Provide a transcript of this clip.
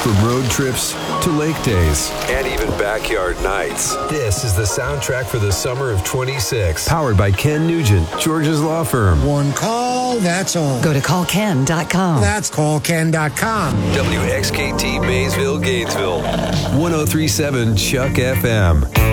From road trips to lake days. And even backyard nights. This is the soundtrack for the summer of 26. Powered by Ken Nugent, George's Law Firm. One call, that's all. Go to callken.com. That's callken.com. WXKT Maysville, Gainesville. 1037 Chuck FM.